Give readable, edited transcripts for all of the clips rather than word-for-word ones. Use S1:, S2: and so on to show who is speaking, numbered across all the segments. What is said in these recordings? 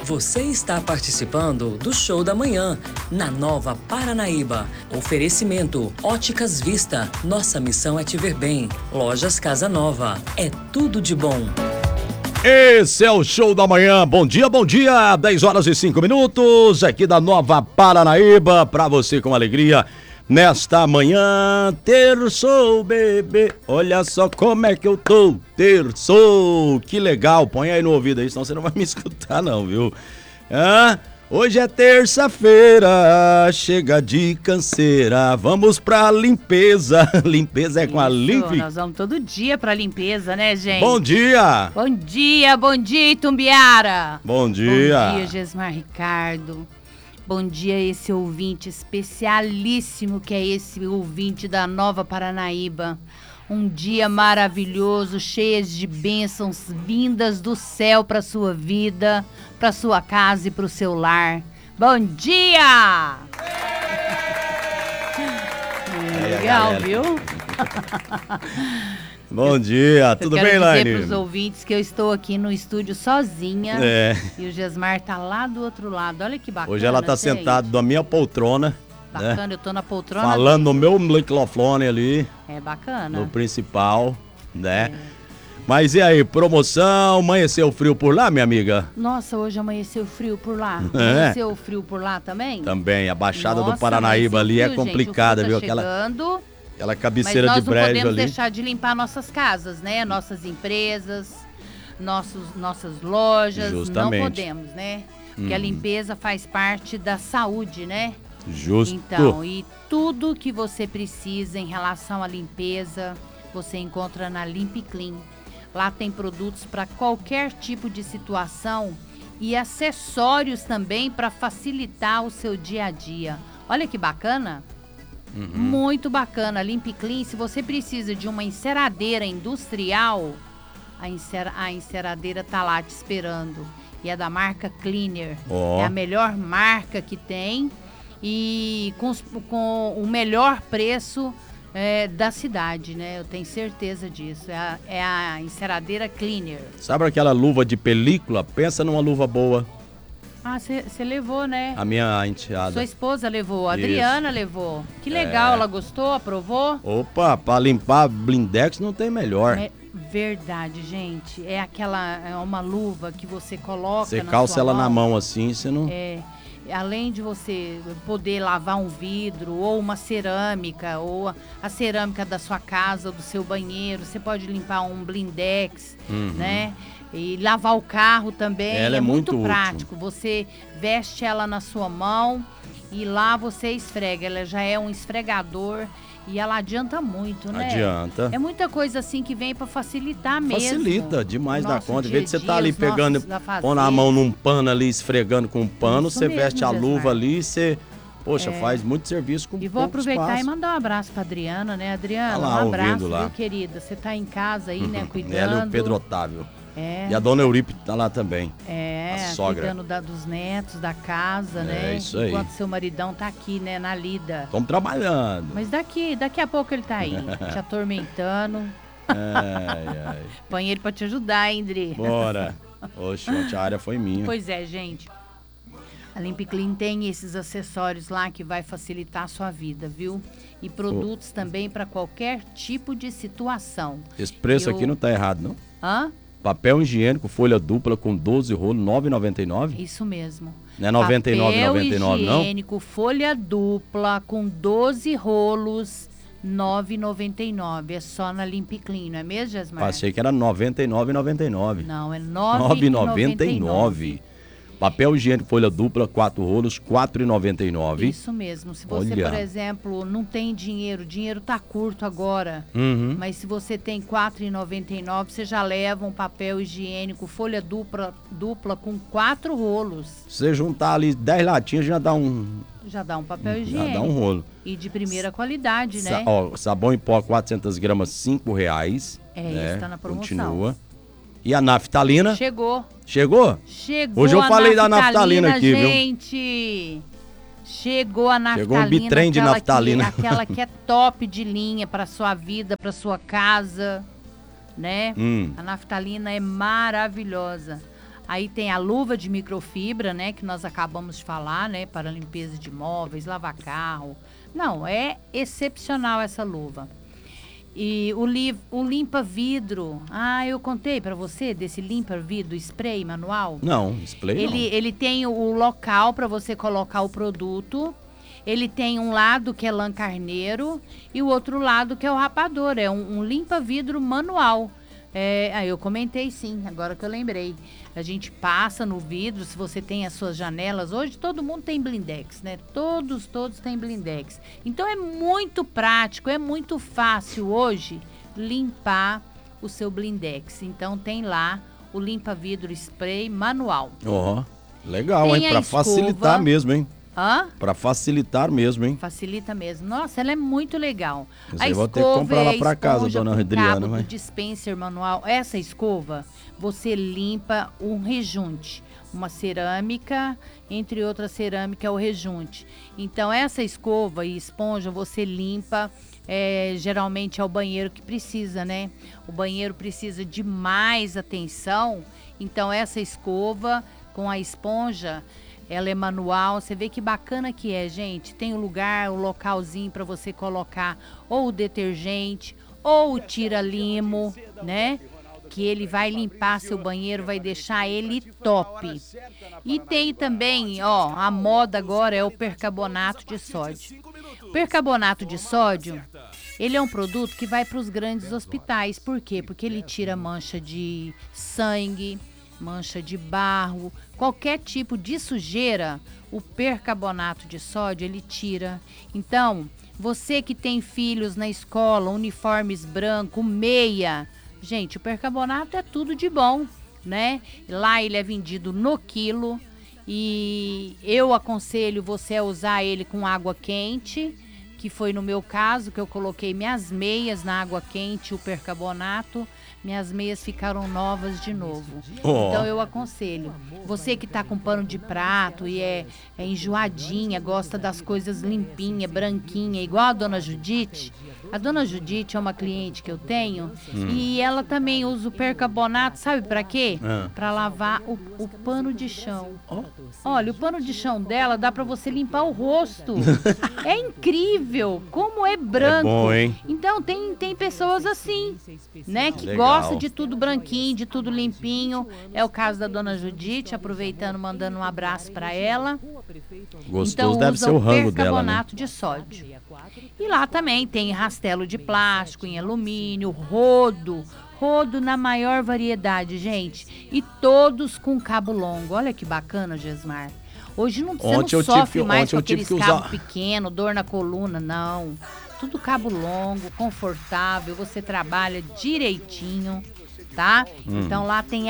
S1: Você está participando do Show da Manhã, na Nova Paranaíba. Oferecimento Óticas Vista. Nossa missão é te ver bem. Lojas Casa Nova. É tudo de bom.
S2: Esse é o Show da Manhã. Bom dia, 10 horas e 5 minutos, aqui da Nova Paranaíba, pra você com alegria. Nesta manhã, terçou, bebê, olha só como é que eu tô, terçou, que legal, põe aí no ouvido aí, senão você não vai me escutar não, viu? Hoje é terça-feira, chega de canseira, vamos pra limpeza, limpeza é com a Limpic.
S3: Nós vamos todo dia pra limpeza, né, gente?
S2: Bom dia!
S3: Bom dia, Itumbiara!
S2: Bom dia!
S3: Bom dia, Gesmar Ricardo. Bom dia, esse ouvinte especialíssimo que é esse ouvinte da Nova Paranaíba. Um dia maravilhoso, cheio de bênçãos vindas do céu para sua vida, para sua casa e para o seu lar. Bom dia! Legal, viu?
S2: Bom dia, tudo bem, Laine?
S3: Eu quero dizer pros ouvintes que eu estou aqui no estúdio sozinha e o Gesmar tá lá do outro lado. Olha que bacana.
S2: Hoje ela tá sentada na minha poltrona.
S3: Bacana, eu tô na poltrona.
S2: Falando no meu microfone ali.
S3: É bacana.
S2: No principal, né? Mas e aí, promoção, amanheceu frio por lá, minha amiga?
S3: Nossa, hoje amanheceu frio por lá. Amanheceu frio por lá também?
S2: Também, a Baixada do Paranaíba ali é complicada, viu? Aquela cabeceira de brejo ali.
S3: Mas nós não podemos deixar de limpar nossas casas, né? Nossas empresas, nossas lojas.
S2: Justamente.
S3: Não podemos, né? Porque a limpeza faz parte da saúde, né?
S2: Justo.
S3: Então, e tudo que você precisa em relação à limpeza, você encontra na Limpic Clean. Lá tem produtos para qualquer tipo de situação e acessórios também para facilitar o seu dia a dia. Olha que bacana. Muito bacana. Limpic Clean, se você precisa de uma enceradeira industrial, a enceradeira tá lá te esperando. E é da marca Cleaner. É a melhor marca que tem e com o melhor preço da cidade, né? Eu tenho certeza disso. É a enceradeira Cleaner.
S2: Sabe aquela luva de película? Pensa numa luva boa.
S3: Ah, você levou, né?
S2: A minha enteada.
S3: Sua esposa levou, a Adriana levou. Que legal, ela gostou, aprovou?
S2: Opa, pra limpar blindex não tem melhor.
S3: É verdade, gente. É uma luva que você coloca
S2: Você
S3: na
S2: calça
S3: sua
S2: ela
S3: mão.
S2: na mão assim, você não...
S3: Além de você poder lavar um vidro ou uma cerâmica, ou a cerâmica da sua casa ou do seu banheiro, você pode limpar um blindex, né? E lavar o carro também.
S2: Ela é muito
S3: prático. Você veste ela na sua mão e lá você esfrega. Ela já é um esfregador e ela adianta muito, né?
S2: Adianta.
S3: É muita coisa assim que vem para facilitar mesmo.
S2: Facilita demais da conta. Em vez de você estar ali
S3: os
S2: pegando,
S3: nossos
S2: pondo a mão num pano ali, esfregando com um pano,
S3: Isso
S2: você
S3: mesmo,
S2: veste a
S3: Gesmar.
S2: luva ali e você, poxa, faz muito serviço com
S3: E vou
S2: pouco
S3: aproveitar
S2: espaço.
S3: e mandar um abraço pra Adriana, né? Adriana,
S2: Tá lá,
S3: um abraço,
S2: ouvindo lá.
S3: viu, querida? Você tá em casa aí, né, cuidando.
S2: Ela e o Pedro Otávio.
S3: É.
S2: E a dona Euripe tá lá também. A sogra.
S3: Cuidando dos netos, da casa, né?
S2: Isso aí.
S3: Enquanto seu maridão tá aqui, né, na lida.
S2: Estamos trabalhando.
S3: Mas daqui a pouco ele tá aí, te atormentando.
S2: Ai.
S3: Põe ele pra te ajudar, hein, Dri?
S2: Bora. Oxe, ontem a área foi minha.
S3: Pois é, gente. A Limpic Clean tem esses acessórios lá que vai facilitar a sua vida, viu? E produtos também para qualquer tipo de situação.
S2: Esse preço aqui não tá errado, não?
S3: Hã?
S2: Papel higiênico, folha dupla com 12 rolos, R$ 9,99?
S3: Isso mesmo.
S2: Não é R$ 99,99, não?
S3: Papel higiênico, folha dupla com 12 rolos, R$ 9,99. É só na Limpic Clean, não é mesmo, Gesmar?
S2: Achei que era R$ 99,99.
S3: Não, é R$
S2: 9,99. Papel higiênico, folha dupla, 4 rolos, R$ 4,99.
S3: Isso mesmo. Se você,
S2: Olha.
S3: por exemplo, não tem dinheiro, o dinheiro tá curto agora, mas se você tem R$ 4,99, você já leva um papel higiênico, folha dupla com 4 rolos.
S2: Se você juntar ali 10 latinhas, já dá um
S3: papel higiênico.
S2: Já dá um rolo.
S3: E de primeira qualidade, né?
S2: Sabão em pó, 400 gramas, R$ 5,00.
S3: Isso tá na promoção.
S2: Continua. E a naftalina?
S3: Chegou.
S2: Chegou?
S3: Chegou.
S2: Hoje eu falei da naftalina aqui, viu?
S3: Gente, chegou a naftalina.
S2: Chegou um bitrem de naftalina.
S3: Aquela que é top de linha para sua vida, para sua casa, né? A naftalina é maravilhosa. Aí tem a luva de microfibra, né, que nós acabamos de falar, né, para limpeza de móveis, lavar carro. Não, é excepcional essa luva. E o limpa-vidro, eu contei para você desse limpa-vidro spray manual?
S2: Não, spray não.
S3: Ele tem o local para você colocar o produto. Ele tem um lado que é lã carneiro e o outro lado que é o rapador. É um limpa-vidro manual. Eu comentei sim, agora que eu lembrei. A gente passa no vidro, se você tem as suas janelas. Hoje todo mundo tem blindex, né? Todos têm blindex. Então é muito prático, é muito fácil hoje limpar o seu blindex. Então tem lá o limpa-vidro spray manual.
S2: Legal,
S3: tem
S2: hein? Pra facilitar mesmo, hein? Pra facilitar mesmo, hein?
S3: Facilita mesmo. Nossa, ela é muito legal.
S2: Eu vou ter que comprar lá pra casa, dona Adriana.
S3: Cabo do dispenser manual. Essa escova, você limpa um rejunte. Uma cerâmica, entre outras cerâmica, é o rejunte. Então, essa escova e esponja, você limpa... geralmente é o banheiro que precisa, né? O banheiro precisa de mais atenção. Então, essa escova com a esponja... Ela é manual, você vê que bacana que é, gente. Tem o localzinho para você colocar ou o detergente ou o tira-limo, né? Que ele vai limpar seu banheiro, vai deixar ele top. E tem também, a moda agora é o percarbonato de sódio. O percarbonato de sódio, ele é um produto que vai para os grandes hospitais. Por quê? Porque ele tira mancha de sangue, mancha de barro, qualquer tipo de sujeira, o percarbonato de sódio ele tira. Então, você que tem filhos na escola, uniformes branco, meia, gente, o percarbonato é tudo de bom, né? Lá ele é vendido no quilo e eu aconselho você a usar ele com água quente, que foi no meu caso, que eu coloquei minhas meias na água quente, o percarbonato, minhas meias ficaram novas de novo. Então eu aconselho, você que tá com pano de prato e é enjoadinha, gosta das coisas limpinha, branquinha, igual a dona Judite. A dona Judite é uma cliente que eu tenho e ela também usa o percarbonato, sabe pra quê? Pra lavar o pano de chão. Olha, o pano de chão dela dá pra você limpar o rosto. É incrível, como é branco.
S2: É bom, hein?
S3: Então tem pessoas assim, né, que
S2: Legal.
S3: gostam de tudo branquinho, de tudo limpinho. É o caso da dona Judite, aproveitando, mandando um abraço pra ela.
S2: Gostoso
S3: Então,
S2: deve ser o rango dela, né?
S3: percarbonato de sódio. E lá também tem rastelo de plástico em alumínio, rodo na maior variedade, gente. E todos com cabo longo. Olha que bacana, Gesmar. Hoje você não sofre mais com aqueles cabos pequenos, dor na coluna, não. Tudo cabo longo, confortável, você trabalha direitinho, tá? Então lá tem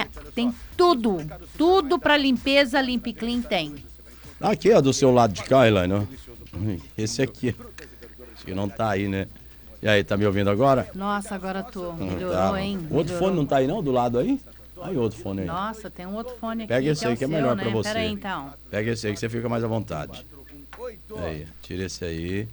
S3: tudo para limpeza, Limp Clean tem.
S2: Aqui, ó, do seu lado de cá, Elaine, ó. Esse aqui, acho que não tá aí, né? E aí, tá me ouvindo agora?
S3: Nossa, agora tô. Melhorou, hein?
S2: O outro fone não tá aí não, do lado aí? Aí outro fone aí.
S3: Nossa, tem um outro fone aqui.
S2: Pega esse aí que é melhor,
S3: né?
S2: pra você.
S3: Pera aí, então.
S2: Pega esse aí que você fica mais à vontade. Aí, tira esse aí.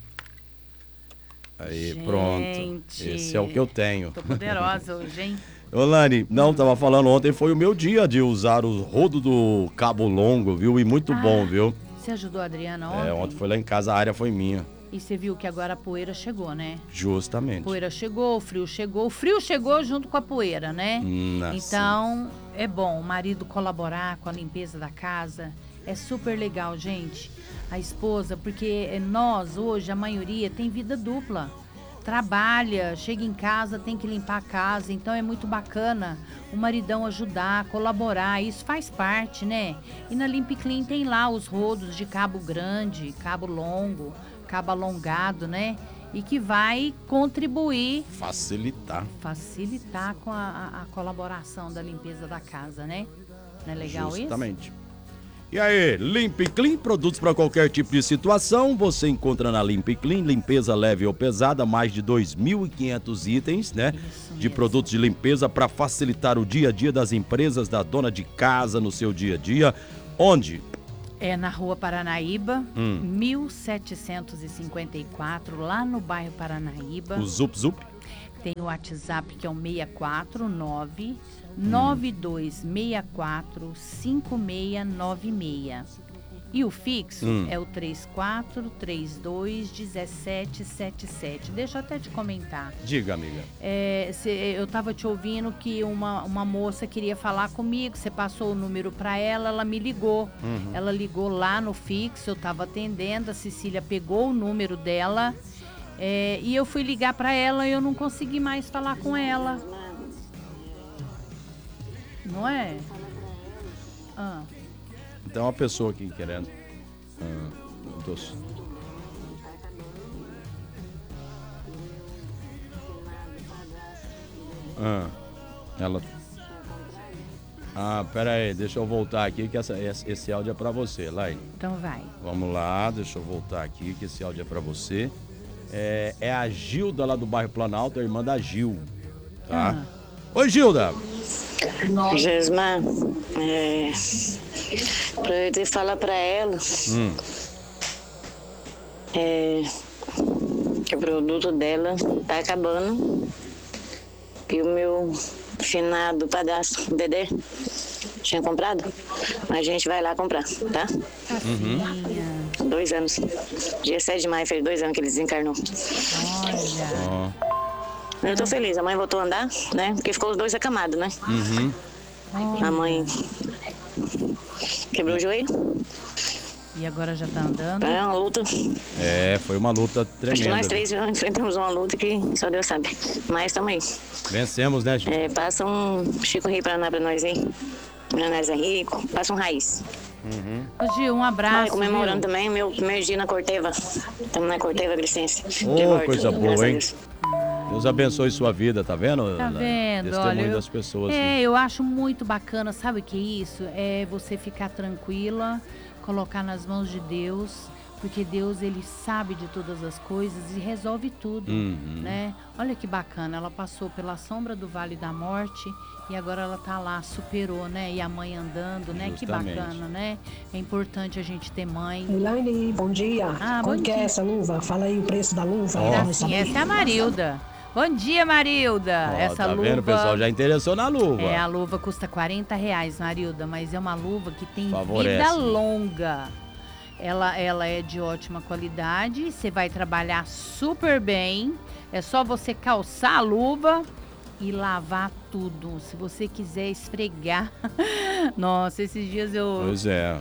S2: Aí,
S3: gente,
S2: pronto. Esse é o que eu tenho.
S3: Tô poderosa hoje, hein?
S2: Ô, Lani, tava falando ontem, foi o meu dia de usar o rodo do cabo longo, viu? E muito bom, viu?
S3: Você ajudou a Adriana ontem?
S2: Ontem foi lá em casa, a área foi minha.
S3: E você viu que agora a poeira chegou, né?
S2: Justamente.
S3: A poeira chegou, o frio chegou. O frio chegou junto com a poeira, né?
S2: Nossa.
S3: Então, é bom o marido colaborar com a limpeza da casa. É super legal, gente. A esposa, porque nós, hoje, a maioria tem vida dupla. Trabalha, chega em casa, tem que limpar a casa. Então, é muito bacana o maridão ajudar, colaborar. Isso faz parte, né? E na Limp Clean tem lá os rodos de cabo grande, cabo longo, cabo alongado, né? E que vai contribuir...
S2: Facilitar
S3: com a colaboração da limpeza da casa, né? Não é legal isso?
S2: Justamente. E aí, Limp Clean, produtos para qualquer tipo de situação, você encontra na Limp Clean, limpeza leve ou pesada, mais de 2.500 itens, né? De produtos de limpeza para facilitar o dia a dia das empresas, da dona de casa no seu dia a dia. Onde?
S3: É na Rua Paranaíba, 1754, lá no bairro Paranaíba.
S2: O Zup Zup?
S3: Tem o WhatsApp que é o 649 9264 5696. E o fixo é o 34321777. Deixa eu até te comentar.
S2: Diga, amiga.
S3: Eu tava te ouvindo que uma moça queria falar comigo. Você passou o número para ela, ela me ligou. Ela ligou lá no fixo, eu tava atendendo. A Cecília pegou o número dela e eu fui ligar para ela e eu não consegui mais falar com ela. Não é?
S2: Tem uma pessoa aqui querendo. Ela. Pera aí, deixa eu voltar aqui que esse áudio é pra você, Laine.
S3: Então vai.
S2: Vamos lá, deixa eu voltar aqui que esse áudio é pra você. É a Gilda lá do bairro Planalto, a irmã da Gil. Tá? Oi, Gilda!
S4: Gesmar, pra eu te falar pra ela que o produto dela tá acabando, que o meu finado padrasto, Dedé, tinha comprado, a gente vai lá comprar, tá? 2 anos. Dia 7 de maio fez 2 anos que ele desencarnou.
S3: Olha.
S4: Eu tô feliz, a mãe voltou a andar, né? Porque ficou os dois acamados, né? A mãe quebrou o joelho.
S3: E agora já tá andando?
S4: É uma luta.
S2: Foi uma luta tremenda.
S4: Acho que nós 3 enfrentamos uma luta que só Deus sabe. Mas tamo aí.
S2: Vencemos, né, Gil?
S4: Passa um Chico Rio pra nós aí. Nós é rico. Passa um Raiz.
S3: Ô, Gil, um abraço.
S4: Comemorando também meu dia na Corteva. Estamos na Corteva Glicência.
S2: Coisa boa, hein? Deus abençoe sua vida, tá vendo?
S3: Tá vendo?
S2: Testemunho
S3: Olha,
S2: das pessoas.
S3: eu acho muito bacana, sabe o que é isso? É você ficar tranquila, colocar nas mãos de Deus, porque Deus, ele sabe de todas as coisas e resolve tudo, né? Olha que bacana, ela passou pela sombra do Vale da Morte e agora ela tá lá, superou, né? E a mãe andando, né?
S2: Justamente.
S3: Que bacana, né? É importante a gente ter mãe.
S5: Elaine, bom dia.
S3: Bom
S5: Quanto que
S3: dia.
S5: é essa luva? Fala aí o preço da luva.
S3: Essa é a Marilda. Bom dia, Marilda. Essa
S2: tá
S3: luva...
S2: vendo? O pessoal já interessou na luva.
S3: A luva custa R$40, Marilda, mas é uma luva que tem
S2: Favorece.
S3: vida longa. Ela é de ótima qualidade, você vai trabalhar super bem. É só você calçar a luva e lavar tudo. Se você quiser esfregar. Nossa, esses dias eu...
S2: Pois é.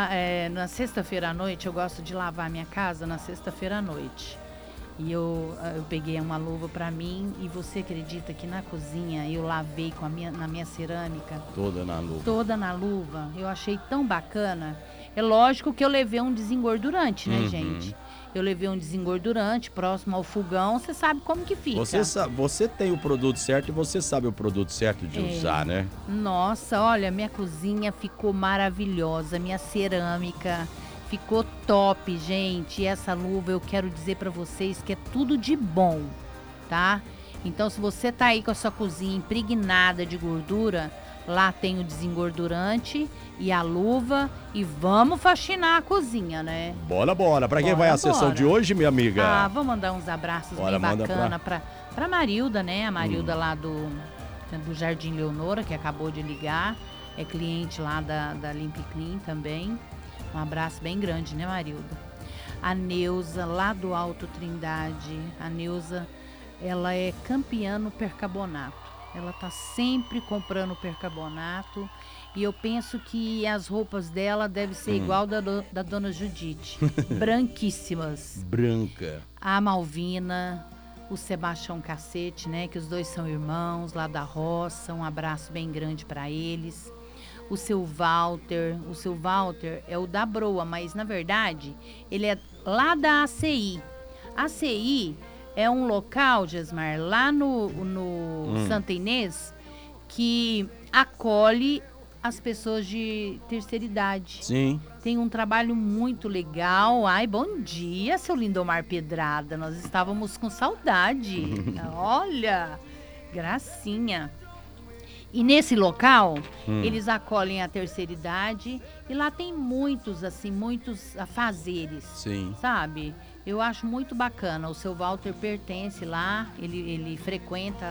S3: Na sexta-feira à noite, eu gosto de lavar minha casa na sexta-feira à noite. E eu peguei uma luva pra mim e você acredita que na cozinha eu lavei na minha cerâmica?
S2: Toda na luva.
S3: Toda na luva. Eu achei tão bacana. É lógico que eu levei um desengordurante, né, gente? Eu levei um desengordurante próximo ao fogão, você sabe como que fica.
S2: Você tem o produto certo e você sabe o produto certo de usar, né?
S3: Nossa, olha, minha cozinha ficou maravilhosa, minha cerâmica... Ficou top, gente. E essa luva eu quero dizer pra vocês que é tudo de bom, tá? Então, se você tá aí com a sua cozinha impregnada de gordura, lá tem o desengordurante e a luva e vamos faxinar a cozinha, né?
S2: Bora. Pra quem vai a sessão de hoje, minha amiga?
S3: Vou mandar uns abraços bem bacana pra Marilda, né? A Marilda lá do Jardim Leonora, que acabou de ligar. É cliente lá da Limp Clean também. Um abraço bem grande, né, Marilda? A Neuza, lá do Alto Trindade. A Neuza, ela é campeã no percarbonato. Ela tá sempre comprando percarbonato. E eu penso que as roupas dela devem ser igual da Dona Judite. Branquíssimas.
S2: Branca.
S3: A Malvina, o Sebastião Cacete, né? Que os dois são irmãos lá da roça. Um abraço bem grande para eles. O seu Walter é o da Broa, mas na verdade ele é lá da ACI. A ACI é um local, Gesmar, lá no Santa Inês, que acolhe as pessoas de terceira idade.
S2: Sim.
S3: Tem um trabalho muito legal. Ai, bom dia, seu Lindomar Pedrada. Nós estávamos com saudade. Olha, gracinha. E nesse local, eles acolhem a terceira idade e lá tem muitos afazeres,
S2: sim,
S3: sabe? Eu acho muito bacana. O seu Walter pertence lá, ele frequenta